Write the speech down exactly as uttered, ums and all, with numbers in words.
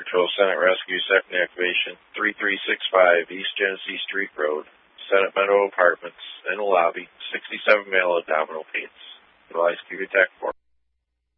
Patrol Senate Rescue second Activation, three three six five East Genesee Street Road, Senate Meadow Apartments, in the lobby, sixty-seven male abdominal pains. Utilize Q Attack four.